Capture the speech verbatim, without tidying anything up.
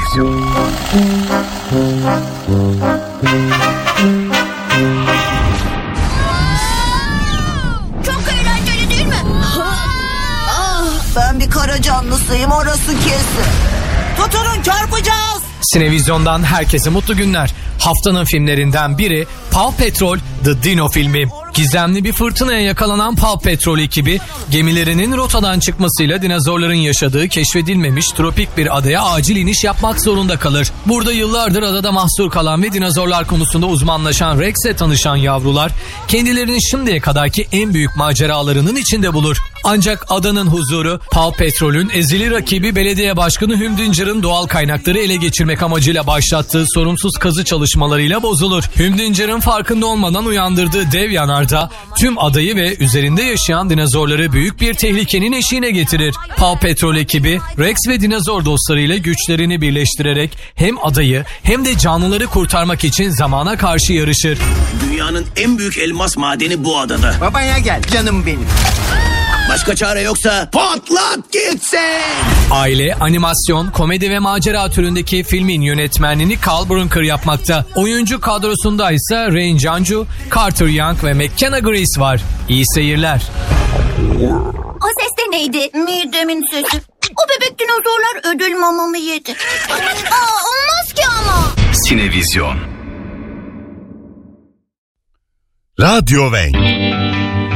Sinevizyon. Çok eğlenceli değil mi? Ah, ben bir kara canlısıyım, orası kesin. Tutunun, çarpacağız. Sinevizyon'dan herkese mutlu günler. Haftanın filmlerinden biri Paw Patrol The Dino filmi. Gizemli bir fırtınaya yakalanan Paw Patrol ekibi gemilerinin rotadan çıkmasıyla dinozorların yaşadığı keşfedilmemiş tropik bir adaya acil iniş yapmak zorunda kalır. Burada yıllardır adada mahsur kalan ve dinozorlar konusunda uzmanlaşan Rex'le tanışan yavrular kendilerini şimdiye kadarki en büyük maceralarının içinde bulur. Ancak adanın huzuru Paw Patrol'ün ezeli rakibi belediye başkanı Hüm Dincer'ın doğal kaynakları ele geçirmek amacıyla başlattığı sorumsuz kazı çalışmalarıyla bozulur. Hüm Dincer'ın farkında olmadan uyandırdığı dev yanardağ tüm adayı ve üzerinde yaşayan dinozorları büyük bir tehlikenin eşiğine getirir. Paw Patrol ekibi Rex ve dinozor dostlarıyla güçlerini birleştirerek hem adayı hem de canlıları kurtarmak için zamana karşı yarışır. Dünyanın en büyük elmas madeni bu adada. Babaya gel canım benim. Başka çare yoksa patlat gitsin. Aile, animasyon, komedi ve macera türündeki filmin yönetmenliğini Carl Brunker yapmakta. Oyuncu kadrosunda ise Rain Janju, Carter Young ve McKenna Grace var. İyi seyirler. O ses de neydi? Midemin sesi. O bebek dinozorlar ödül mamamı yedi. Aa, olmaz ki ama. Sinevizyon. Radyo Venk.